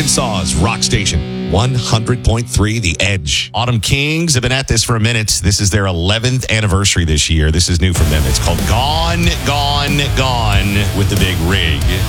Arkansas's rock station, 100.3 The Edge. Autumn Kings have been at this for a minute. This is their 11th anniversary this year. This is new from them. It's called Gone, Gone, Gone with the Big Rig.